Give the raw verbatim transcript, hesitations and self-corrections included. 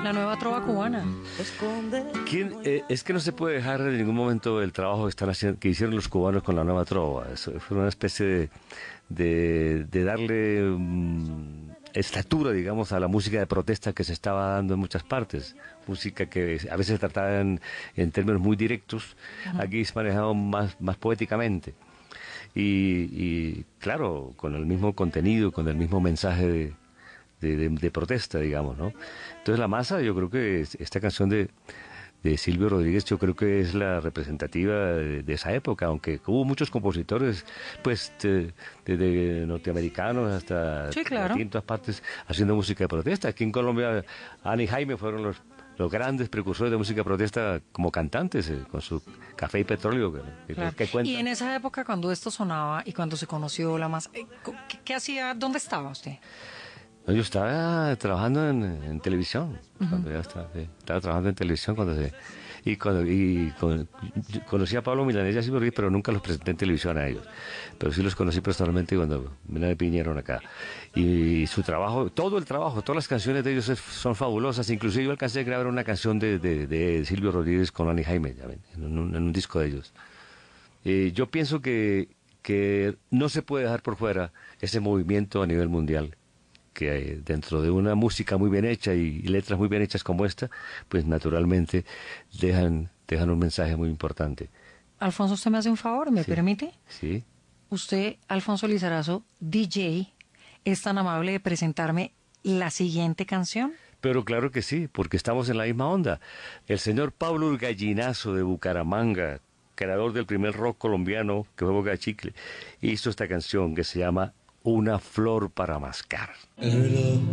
La nueva trova cubana. ¿Quién, eh, es que no se puede dejar en ningún momento el trabajo que, están haciendo, que hicieron los cubanos con la nueva trova. Eso fue una especie de, de, de darle um, estatura, digamos, a la música de protesta que se estaba dando en muchas partes. Música que a veces se trataba en, en términos muy directos, uh-huh. Aquí es manejado más, más poéticamente. Y, y claro, con el mismo contenido, con el mismo mensaje de, de, de, de protesta, digamos, ¿no? Entonces la masa, yo creo que esta canción de, de Silvio Rodríguez, yo creo que es la representativa de, de esa época, aunque hubo muchos compositores, pues, desde de, de norteamericanos hasta sí, claro. de en todas partes, haciendo música de protesta. Aquí en Colombia, Ana y Jaime fueron los los grandes precursores de música de protesta como cantantes, eh, con su Café y Petróleo. Que, claro. que y en esa época, cuando esto sonaba y cuando se conoció la masa, ¿qué, qué hacía? ¿Dónde estaba usted? No, yo estaba trabajando en, en televisión, uh-huh. cuando ya estaba, eh, estaba trabajando en televisión cuando se... Y, cuando, y con, conocí a Pablo Milanés y a Silvio Rodríguez, pero nunca los presenté en televisión a ellos. Pero sí los conocí personalmente cuando me vinieron acá. Y su trabajo, todo el trabajo, todas las canciones de ellos es, son fabulosas. Inclusive yo alcancé a grabar una canción de, de, de Silvio Rodríguez con Ani Jaime, ya ven, en, un, en un disco de ellos. Eh, yo pienso que, que no se puede dejar por fuera ese movimiento a nivel mundial, que dentro de una música muy bien hecha y letras muy bien hechas como esta, pues naturalmente dejan, dejan un mensaje muy importante. Alfonso, usted me hace un favor, ¿me sí, permite? Sí. Usted, Alfonso Lizarazo, D J, es tan amable de presentarme la siguiente canción. Pero claro que sí, porque estamos en la misma onda. El señor Pablo El Gallinazo de Bucaramanga, creador del primer rock colombiano que fue Boca Chicle, hizo esta canción que se llama Una flor para mascar. Hello.